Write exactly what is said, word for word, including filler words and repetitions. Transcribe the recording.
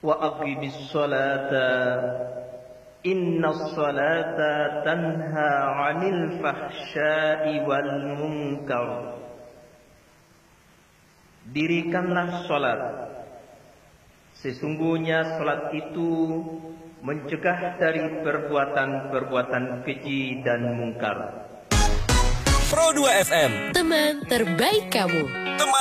wa aqimis salata innas salata tanha 'anil fahsya'i wal munkar. Dirikanlah salat, sesungguhnya salat itu mencegah dari perbuatan-perbuatan keji dan mungkar. Pro dua F M, teman terbaik kamu.